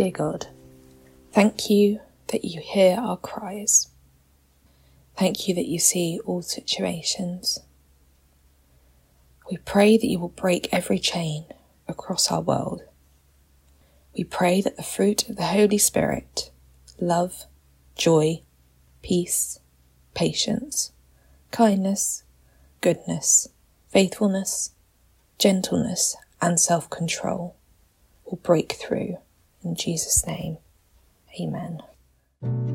Dear God, thank you that you hear our cries. Thank you that you see all situations. We pray that you will break every chain across our world. We pray that the fruit of the Holy Spirit, love, joy, peace, patience, kindness, goodness, faithfulness, gentleness, and self-control will break through. In Jesus' name, amen.